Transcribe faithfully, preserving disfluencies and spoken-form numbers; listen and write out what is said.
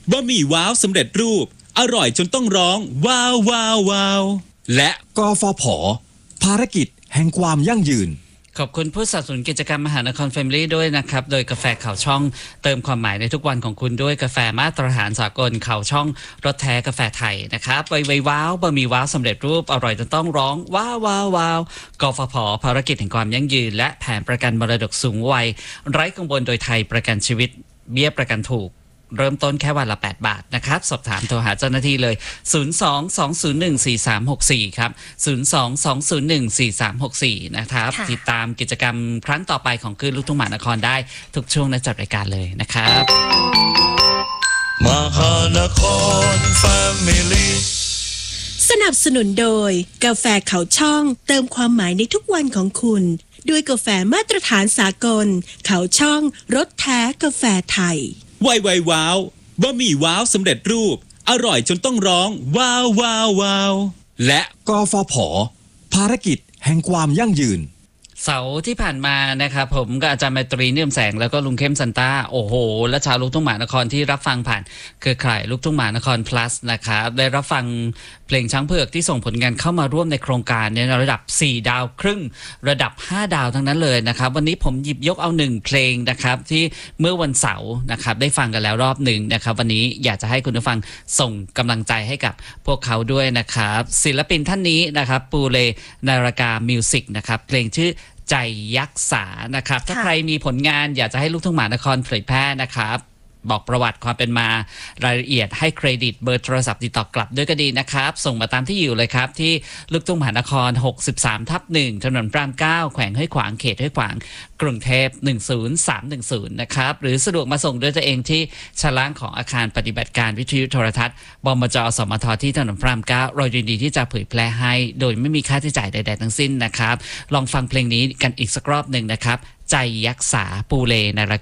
บะหมี่ว้าวสำเร็จรูปอร่อยจนต้องร้องว้าวว้าวว้าวและกฟผ.ภารกิจแห่งความยั่งยืนขอบคุณผู้สนับสนุนกิจกรรมมหานครแฟมิลี่ด้วยนะครับโดยกาแฟข่าวช่องเติมความหมายในทุกวันของคุณด้วยกาแฟมาตรฐานสากลข่าวช่องรสแท้กาแฟไทยนะครับไวไวว้าวบะหมี่ว้าวสำเร็จรูปอร่อยจนต้องร้องว้าวว้าวว้าวกฟผ.ภารกิจแห่งความยั่งยืนและแผนประกันมรดกสูงวัยไร้กังวลโดยไทยประกันชีวิตเบี้ยประกันถูกเริ่มต้นแค่วันละแปดบาทนะครับสอบถามโทรหาเจ้าหน้าที่เลยศูนย์ สอง สอง ศูนย์ หนึ่ง สี่ สาม หก สี่ครับศูนย์ สอง สอง ศูนย์ หนึ่ง สี่ สาม หก สี่นะครับติดตามกิจกรรมครั้งต่อไปของคลื่นลูกทุ่งมหานครได้ทุกช่วงในจัดรายการเลยนะครับมหานครแฟมิลี่สนับสนุนโดยกาแฟเขาช่องเติมความหมายในทุกวันของคุณด้วยกาแฟมาตรฐานสากลเขาช่องรสแท้กาแฟไทยไวไวว้าวบะหมี่ว้าวสำเร็จรูปอร่อยจนต้องร้องว้าวว้าวว้าวและกฟผ.ภารกิจแห่งความยั่งยืนเสาร์ที่ผ่านมานะครับผมกับอาจารย์ไมตรีเนื่อมแสงแล้วก็ลุงเข้มซันต้าโอ้โหและชาวลูกทุ่งมหานครที่รับฟังผ่านเครือข่ายลูกทุ่งมหานคร plus นะครับได้รับฟังเพลงช้างเผือกที่ส่งผลงานเข้ามาร่วมในโครงการในระดับสี่ดาวครึ่งระดับห้าดาวทั้งนั้นเลยนะครับวันนี้ผมหยิบยกเอาหนึ่งเพลงนะครับที่เมื่อวันเสาร์นะครับได้ฟังกันแล้วรอบหนึ่งนะครับวันนี้อยากจะให้คุณผู้ฟังส่งกำลังใจให้กับพวกเขาด้วยนะครับศิลปินท่านนี้นะครับปูเลนารากามิวสิกนะครับเพลงชื่อใจยักษานะครับถ้าใครมีผลงานอยากจะให้ลูกทุ่งมหานครเผยแพร่นะครับบอกประวัติความเป็นมารายละเอียดให้เครดิตเบอร์โทรศัพท์ติดต่อกลับด้วยก็ดีนะครับส่งมาตามที่อยู่เลยครับที่ลูกทุ่งมหานครหกสิบสามทับหนึ่งถนนพระรามเก้าแขวงห้วยขวางเขตห้วยขวางกรุงเทพหนึ่งศูนย์สามหนึ่งศูนย์นะครับหรือสะดวกมาส่งด้วยตัวเองที่ชั้นล่างของอาคารปฏิบัติการวิทยุโทรทัศน์บมจ.สมท.ที่ถนนพระรามเก้าเรายินดีที่จะเผยแพร่ให้โดยไม่มีค่าใช้จ่ายใดๆทั้งสิ้นนะครับลองฟังเพลงนี้กันอีกสักรอบหนึ่งนะครับใจยักษาปูเลนาร